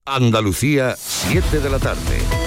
Andalucía, 7 de la tarde.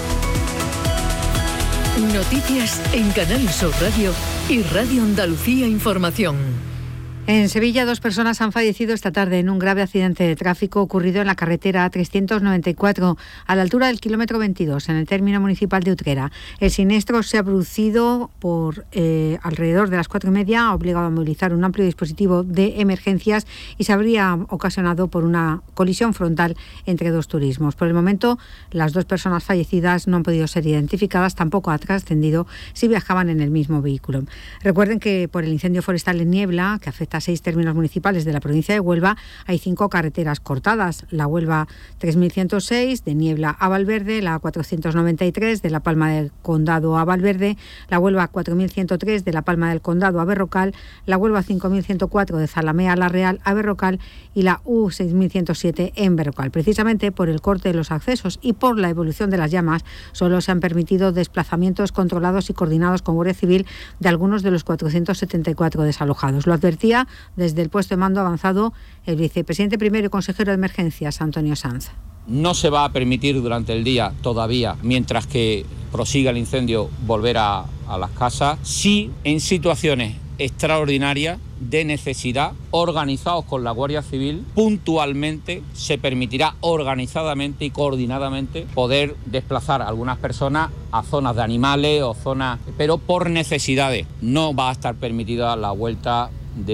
Noticias en Canal Sur Radio y Radio Andalucía Información. En Sevilla, 2 personas han fallecido esta tarde en un grave accidente de tráfico ocurrido en la carretera A394, a la altura del kilómetro 22, en el término municipal de Utrera. El siniestro se ha producido por alrededor de las 4:30, ha obligado a movilizar un amplio dispositivo de emergencias y se habría ocasionado por una colisión frontal entre 2 turismos. Por el momento, las 2 personas fallecidas no han podido ser identificadas, tampoco ha trascendido si viajaban en el mismo vehículo. Recuerden que por el incendio forestal en Niebla, que afecta a 6 términos municipales de la provincia de Huelva, hay 5 carreteras cortadas: la Huelva 3106 de Niebla a Valverde, la 493 de La Palma del Condado a Valverde, la Huelva 4103 de La Palma del Condado a Berrocal, la Huelva 5104 de Zalamea a La Real a Berrocal y la U6107 en Berrocal. Precisamente por el corte de los accesos y por la evolución de las llamas, solo se han permitido desplazamientos controlados y coordinados con Guardia Civil de algunos de los 474 desalojados. Lo advertía desde el puesto de mando avanzado el vicepresidente primero y consejero de Emergencias, Antonio Sanz. No se va a permitir durante el día todavía, mientras que prosiga el incendio, volver a las casas. Sí, en situaciones extraordinarias de necesidad, organizados con la Guardia Civil, puntualmente se permitirá organizadamente y coordinadamente poder desplazar a algunas personas a zonas de animales o zonas, pero por necesidades. No va a estar permitida la vuelta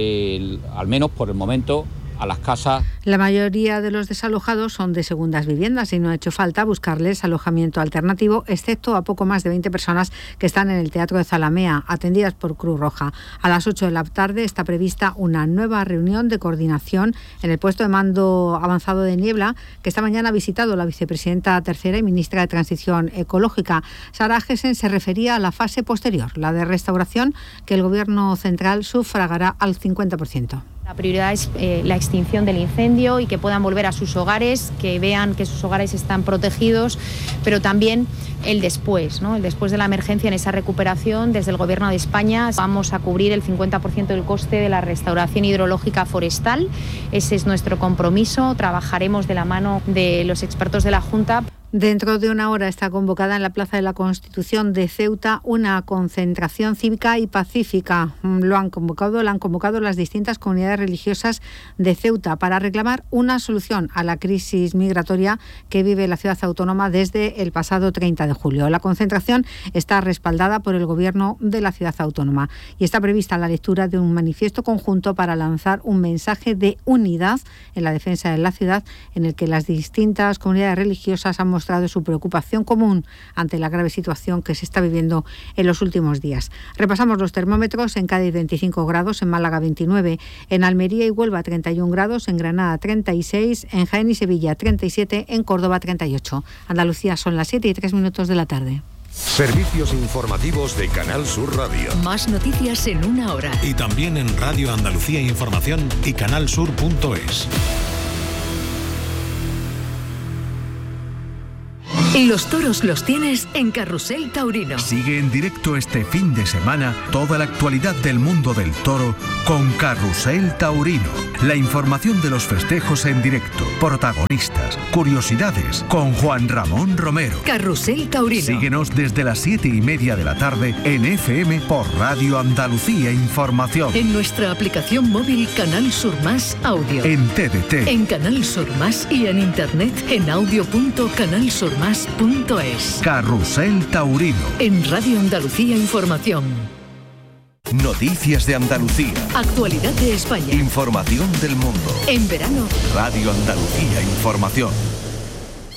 al menos por el momento, a las casas. La mayoría de los desalojados son de segundas viviendas y no ha hecho falta buscarles alojamiento alternativo, excepto a poco más de 20 personas que están en el Teatro de Zalamea, atendidas por Cruz Roja. A las 8 de la tarde está prevista una nueva reunión de coordinación en el puesto de mando avanzado de Niebla, que esta mañana ha visitado la vicepresidenta tercera y ministra de Transición Ecológica. Sara Gessen se refería a la fase posterior, la de restauración, que el Gobierno central sufragará al 50%. La prioridad es la extinción del incendio y que puedan volver a sus hogares, que vean que sus hogares están protegidos, pero también el después, ¿no? El después de la emergencia, en esa recuperación. Desde el Gobierno de España vamos a cubrir el 50% del coste de la restauración hidrológica forestal. Ese es nuestro compromiso. Trabajaremos de la mano de los expertos de la Junta. Dentro de una hora está convocada en la Plaza de la Constitución de Ceuta una concentración cívica y pacífica. La han convocado las distintas comunidades religiosas de Ceuta para reclamar una solución a la crisis migratoria que vive la ciudad autónoma desde el pasado 30 de julio. La concentración está respaldada por el Gobierno de la ciudad autónoma y está prevista la lectura de un manifiesto conjunto para lanzar un mensaje de unidad en la defensa de la ciudad, en el que las distintas comunidades religiosas han mostrado su preocupación común ante la grave situación que se está viviendo en los últimos días. Repasamos los termómetros: en Cádiz 25 grados, en Málaga 29, en Almería y Huelva 31 grados, en Granada 36, en Jaén y Sevilla 37, en Córdoba 38. Andalucía, son las 7:03 de la tarde. Servicios informativos de Canal Sur Radio. Más noticias en una hora. Y también en Radio Andalucía Información y canalsur.es. Los toros los tienes en Carrusel Taurino. Sigue en directo este fin de semana toda la actualidad del mundo del toro con Carrusel Taurino. La información de los festejos en directo, protagonistas, curiosidades, con Juan Ramón Romero. Carrusel Taurino. Síguenos desde las 7:30 de la tarde en FM por Radio Andalucía Información. En nuestra aplicación móvil Canal Sur Más Audio. En TDT. En Canal Sur Más y en internet en audio.canalsurmas.es. Carrusel Taurino. En Radio Andalucía Información. Noticias de Andalucía. Actualidad de España. Información del mundo. En verano. Radio Andalucía Información.